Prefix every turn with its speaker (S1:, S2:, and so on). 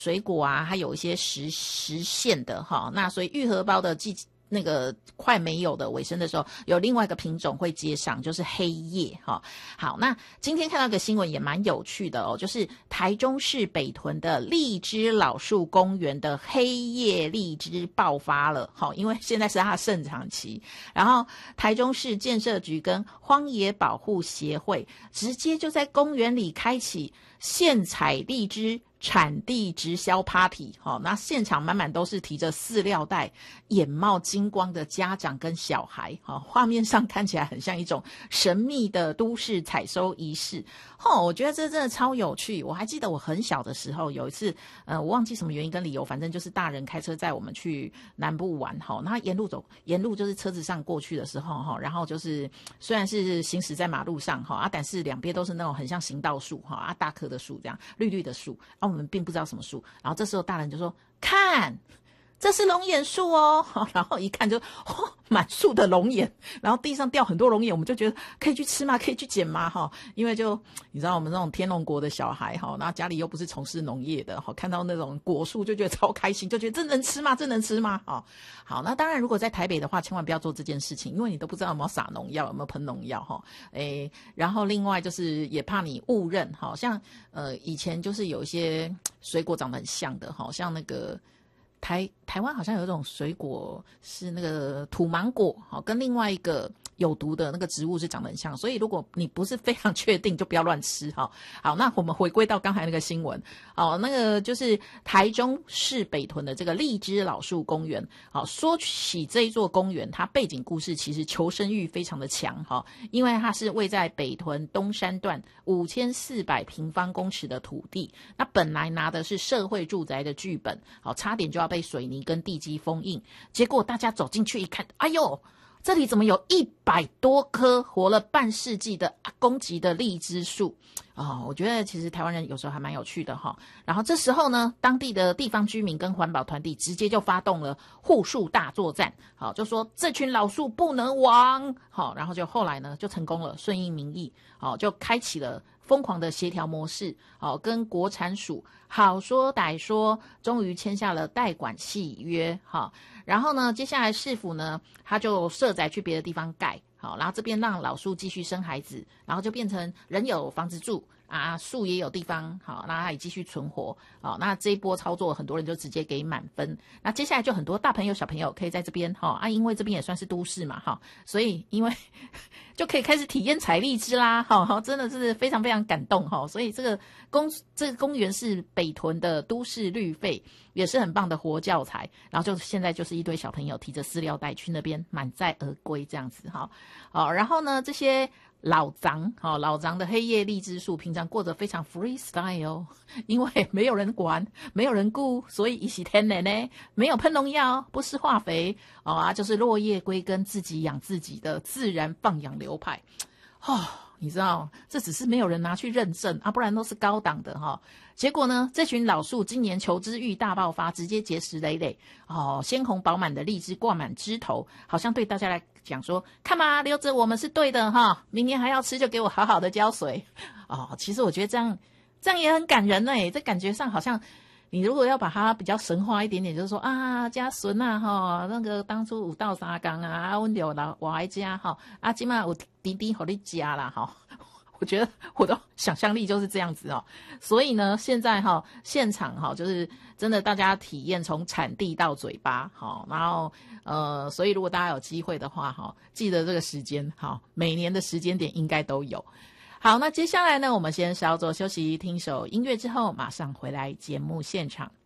S1: 水果啊，它有一些时限的哈，那所以玉荷包的那个快没有的尾声的时候，有另外一个品种会接上，就是黑叶哈。好，那今天看到一个新闻也蛮有趣的哦，就是台中市北屯的荔枝老树公园的黑叶荔枝爆发了，好，因为现在是它的盛产期，然后台中市建设局跟荒野保护协会直接就在公园里开启现采荔枝产地直销 party， 那现场满满都是提着饲料袋眼冒金光的家长跟小孩，画面上看起来很像一种神秘的都市采收仪式，我觉得这真的超有趣。我还记得我很小的时候有一次我忘记什么原因跟理由，反正就是大人开车载我们去南部玩，那沿路就是车子上过去的时候，然后就是虽然是行驶在马路上，但是两边都是那种很像行道树，大棵的树这样绿绿的树，我们并不知道什么树，然后这时候大人就说看这是龙眼树哦，然后一看就满树的龙眼，然后地上掉很多龙眼，我们就觉得可以去吃吗？可以去捡吗？因为就你知道我们那种天龙国的小孩，然后家里又不是从事农业的，看到那种果树就觉得超开心，就觉得这能吃吗？这能吃吗？好，那当然如果在台北的话千万不要做这件事情，因为你都不知道有没有撒农药，有没有喷农药，然后另外就是也怕你误认，像以前就是有一些水果长得很像的，像那个台湾好像有一种水果是那个土芒果，跟另外一个有毒的那个植物是长得很像，所以如果你不是非常确定就不要乱吃。好，那我们回归到刚才那个新闻，那个就是台中市北屯的这个荔枝老树公园。说起这一座公园，它背景故事其实求生欲非常的强，因为它是位在北屯东山段5400平方公尺的土地，那本来拿的是社会住宅的剧本，差点就要被水泥跟地基封印，结果大家走进去一看，哎呦，这里怎么有100多棵活了半世纪的阿公级的荔枝树，我觉得其实台湾人有时候还蛮有趣的哈。然后这时候呢，当地的地方居民跟环保团体直接就发动了护树大作战，好，就说这群老树不能亡，好，然后就后来呢就成功了，顺应民意，好，就开启了疯狂的协调模式，跟国产署好说歹说，终于签下了代管契约，然后呢，接下来市府呢，他就设宅去别的地方盖，好，然后这边让老树继续生孩子，然后就变成人有房子住啊，树也有地方，好，那它也继续存活，好，那这一波操作很多人就直接给满分。那接下来就很多大朋友小朋友可以在这边，因为这边也算是都市嘛，所以因为就可以开始体验采荔枝啦，真的是非常非常感动，所以这个公园是北屯的都市绿肺，也是很棒的活教材。然后就现在就是一堆小朋友提着饲料袋去那边满载而归这样子，然后呢，这些老长的黑叶荔枝树平常过着非常 freestyle， 因为没有人管没有人顾，所以一起天然呢，没有喷农药不施化肥，就是落叶归根，自己养自己的自然放养流派。你知道这只是没有人拿去认证不然都是高档的结果呢，这群老树今年求知欲大爆发，直接结实累累鲜红饱满的荔枝挂满枝头，好像对大家来讲说，看嘛，留着我们是对的明年还要吃就给我好好的浇水其实我觉得这样也很感人这感觉上好像你如果要把它比较神化一点点，就是说家孙那个当初有斗相共我们就老活在家现在有弟弟给你吃啦我觉得我的想象力就是这样子所以呢，现在现场就是真的大家体验从产地到嘴巴然后所以如果大家有机会的话记得这个时间每年的时间点应该都有。好，那接下来呢，我们先稍作休息，听首音乐之后马上回来节目现场。